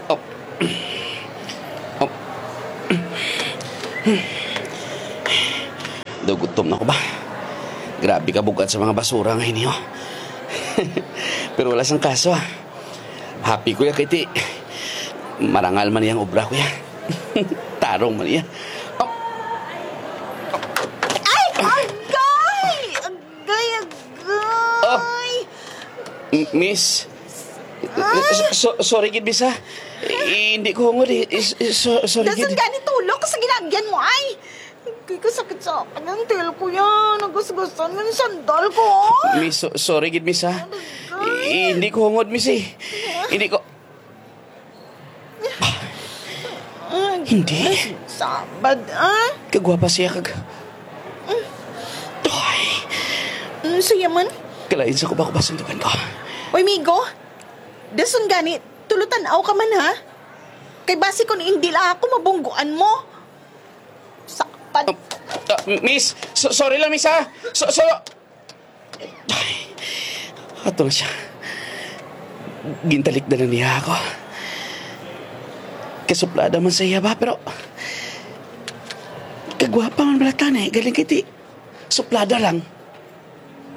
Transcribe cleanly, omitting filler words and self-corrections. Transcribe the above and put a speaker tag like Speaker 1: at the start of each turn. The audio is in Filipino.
Speaker 1: Oh. Oh. Dugutom na ko ba? Grabe ka bugat sa mga basura ngayon niyo. Pero wala sang kaso ah. Happy ko ya kay ti. Marangal man yang obra ko ya. Tarong man ya. Oh.
Speaker 2: Ay! Agay! Agay! Agay!
Speaker 1: Miss, sorry gid miss ha. Hindi ko hungod eh. Sorry gid.
Speaker 2: Dasan gani tulog ka sa ginagyan mo ay! Kaya kasakit sa akin ang tail ko yan. Nagusgusan mo yung sandal ko.
Speaker 1: Miss, sorry gid miss ha. Hindi ko hungod miss eh. Hindi ko... Hindi.
Speaker 2: Sabad, ah?
Speaker 1: Kagwapa siya kag... Ay,
Speaker 2: Saya man.
Speaker 1: kalain sa kubak basundukan ko.
Speaker 2: Uy, migo. Dasan gani, tulutan aw ka man ha? Kay basi kung hindi lang ako mabungguan mo. Sakpan.
Speaker 1: Miss, sorry lang miss ha. Ay, ato na siya. Gintalik na niya ako. Kasuplada man sa iya ba, pero... Kagwapa man balatan eh. Galing kiti. Suplada lang.